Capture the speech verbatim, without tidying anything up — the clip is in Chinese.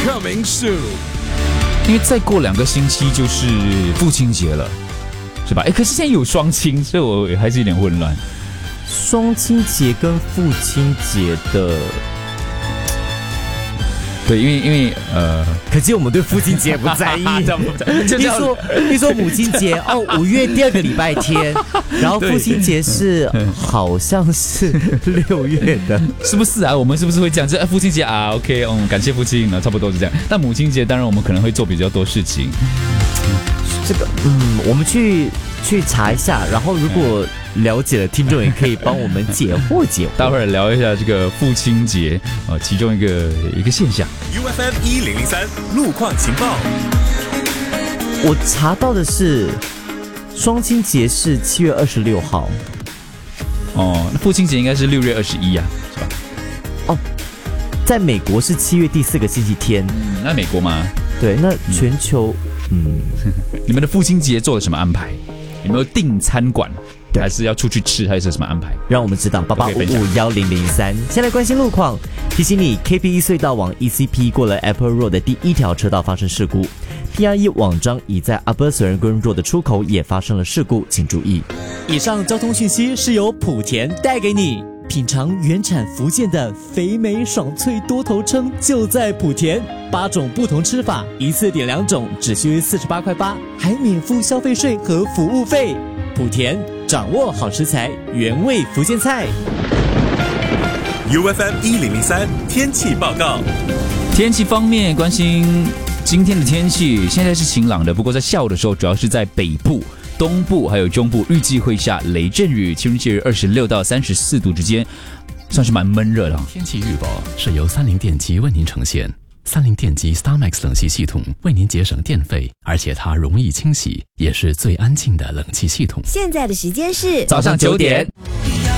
Coming soon。 因为再过两个星期就是父亲节了，是吧？哎，可是现在有双亲，所以我还是有点混乱。 双亲节跟父亲节的， 对，因为因为呃， 可惜我们对父亲节不在意。 就一说一说母亲节哦，五月第二个礼拜天，然后父亲节是好像是六月的， 是不是啊？我们是不是会这样？这父亲节啊 ，OK， 嗯，感谢父亲，差不多是这样。但母亲节当然我们可能会做比较多事情。 这个嗯，我们去去查一下，然后如果了解的听众也可以帮我们解惑解惑。 待会儿聊一下这个父亲节啊、呃，其中一个一个现象。 U F M 一零零三路况情报。 我查到的是双亲节是七月二十六号。 哦，那父亲节应该是六月二十一啊，是吧？ 哦，在美国是七月第四个星期天。 嗯，那美国吗？ 对，那全球。嗯嗯，你们的父亲节做了什么安排？有没有订餐馆，还是要出去吃，还是什么安排？ 让我们知道八八五五幺零零三。先来关心路况，提醒你 K P 一 隧道往 E C P 过了 Apple Road 的第一条车道发生事故 ，P R 一 往张已在 Abbotsford Road 的出口也发生了事故，请注意。以上交通讯息是由莆田带给你。品尝原产福建的肥美爽脆多头称就在莆田，八种不同吃法，一次点两种，只需四十八块八，还免付消费税和服务费。莆田掌握好食材，原味福建菜。 U F M 一零零三天气报告。 天气方面，关心今天的天气，现在是晴朗的，不过在下午的时候，主要是在北部。东部还有中部预计会下雷阵雨，气温介于二十六到三十四度之间，算是蛮闷热的。 天气预报是由三菱电机为您呈现。三菱电机 StarMax 冷气系统为您节省电费，而且它容易清洗，也是最安静的冷气系统。 现在的时间是早上九点。